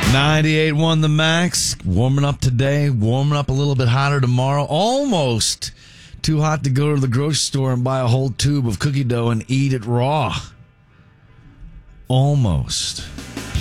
98.1 The Max. Warming up today. Warming up a little bit hotter tomorrow. Almost too hot to go to the grocery store and buy a whole tube of cookie dough and eat it raw. Almost.